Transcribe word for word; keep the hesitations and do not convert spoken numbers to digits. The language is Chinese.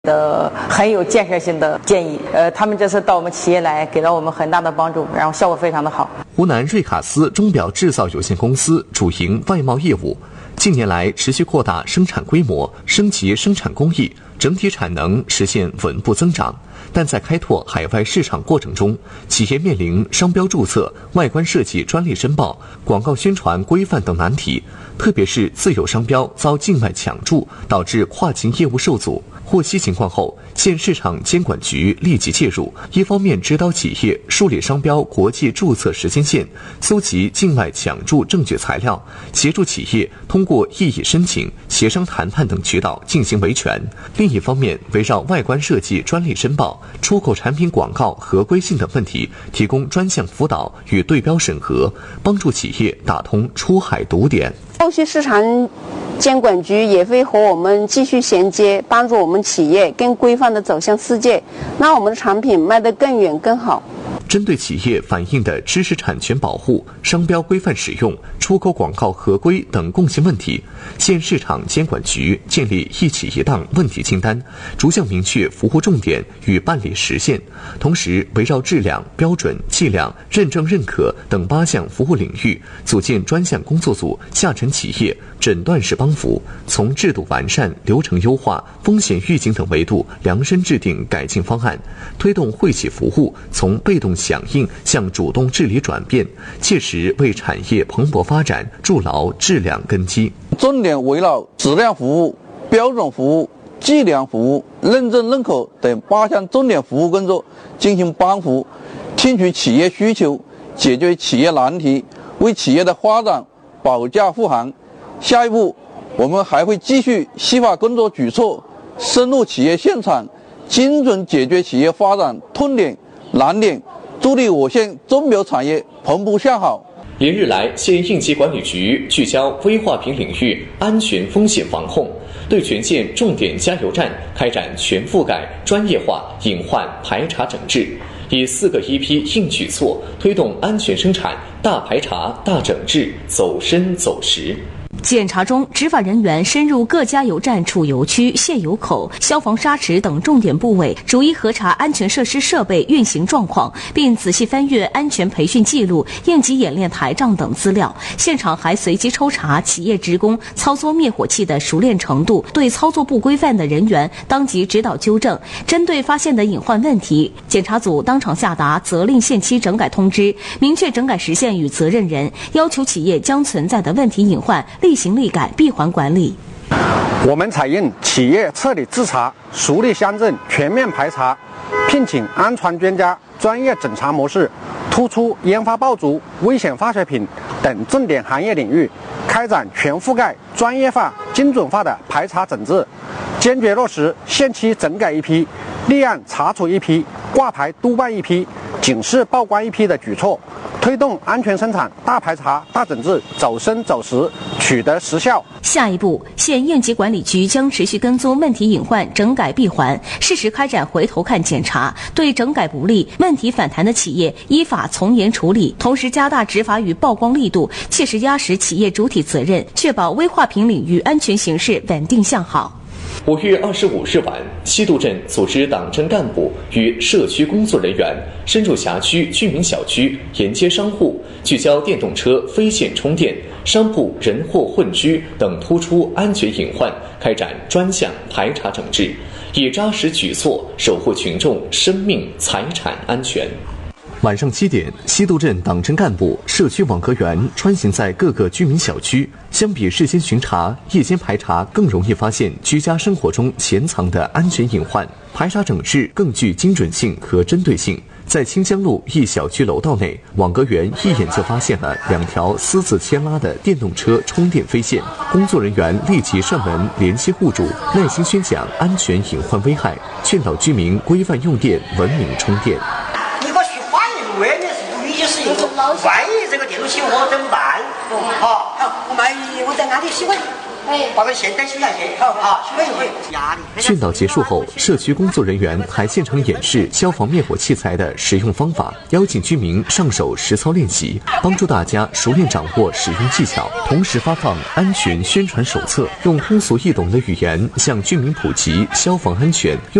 的很有建设性的建议，呃，他们这次到我们企业来，给了我们很大的帮助，然后效果非常的好。 湖南瑞卡斯钟表制造有限公司主营外贸业务，近年来持续扩大生产规模，升级生产工艺，整体产能实现稳步增长。但在开拓海外市场过程中，企业面临商标注册、外观设计专利申报、广告宣传规范等难题，特别是自有商标遭境外抢注，导致跨境业务受阻。获悉情况后，县市场监管局立即介入，一方面指导企业梳理商标国际注册时间线，搜集境外抢注证据材料，协助企业通过异议申请、协商谈判等渠道进行维权；另一方面，围绕外观设计专利申报、出口产品广告合规性等问题，提供专项辅导与对标审核，帮助企业打通出海堵点。 后续市场监管局也会和我们继续衔接，帮助我们企业更规范地走向世界，让我们的产品卖得更远更好。 针对企业反映的知识产权保护、商标规范使用、出口广告合规等共性问题，县市场监管局建立一企一档问题清单，逐项明确服务重点与办理时限，同时围绕质量、标准、计量、认证认可等八项服务领域，组建专项工作组，下沉企业，诊断式帮扶，从制度完善、流程优化、风险预警等维度量身制定改进方案，推动惠企服务从被动响应向主动治理转变，切实为产业蓬勃发展筑牢质量根基。 重点围绕质量服务、标准服务、计量服务、认证认可等八项重点服务工作进行帮扶，听取企业需求，解决企业难题，为企业的发展保驾护航。下一步，我们还会继续细化工作举措，深入企业现场，精准解决企业发展痛点、难点，助力我县钟表产业蓬勃向好。 连日来，县应急管理局聚焦危化品领域安全风险防控，对全县重点加油站开展全覆盖、专业化隐患排查整治，以四个一批硬举措推动安全生产大排查、大整治走深走实。 检查中，执法人员深入各加油站储油区、泄油口、消防沙池等重点部位，逐一核查安全设施设备运行状况，并仔细翻阅安全培训记录、应急演练台账等资料。现场还随机抽查企业职工操作灭火器的熟练程度，对操作不规范的人员当即指导纠正。针对发现的隐患问题，检查组当场下达责令限期整改通知，明确整改时限与责任人，要求企业将存在的问题隐患立行立改，闭环管理。 我们采用企业彻底自查、熟立乡镇全面排查，聘请安全专家专业诊查模式，突出烟花爆竹、危险化学品等重点行业领域，开展全覆盖、专业化、精准化的排查整治，坚决落实限期整改一批、立案查处一批、挂牌督办一批、警示报关一批的举措，推动安全生产大排查、大整治走深走实，取得实效。 下一步，县应急管理局将持续跟踪问题隐患整改闭环，适时开展回头看检查，对整改不力、问题反弹的企业依法从严处理，同时加大执法与曝光力度，切实压实企业主体责任，确保危化品领域安全形势稳定向好。 五月二十五日晚，西渡镇组织党政干部与社区工作人员深入辖区居民小区，沿街商户，聚焦电动车非线充电、商铺人货混居等突出安全隐患，开展专项排查整治，以扎实举措守护群众生命财产安全。晚上七点，西渡镇党政干部、社区网格员穿行在各个居民小区，相比事先巡查，夜间排查更容易发现居家生活中潜藏的安全隐患，排查整治更具精准性和针对性。在清江路一小区楼道内，网格员一眼就发现了两条私自牵拉的电动车充电飞线，工作人员立即上门联系户主，耐心宣讲安全隐患危害，劝导居民规范用电、文明充电。 万一是不允许使用，万一这个电动起火怎么办？好，好，我万一我在安里喜欢把它先带修两些，啊，修一会压力。 训导结束后，社区工作人员还现场演示消防灭火器材的使用方法，邀请居民上手实操练习，帮助大家熟练掌握使用技巧。同时发放安全宣传手册，用通俗易懂的语言向居民普及消防安全。